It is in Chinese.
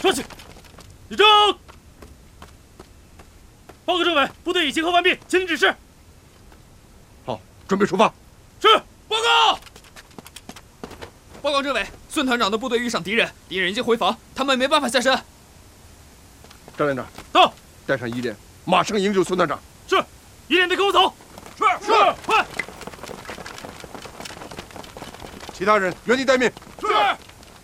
说去。立正。报告政委，部队已集合完毕，请您指示。 好，准备出发。 是。报告。 报告政委，孙团长的部队遇上敌人，敌人已经回防，他们没办法下山。 张连长， 到， 带上1连，马上营救孙团长。 是。1连队跟我走。是。快。 其他人原地待命。 是。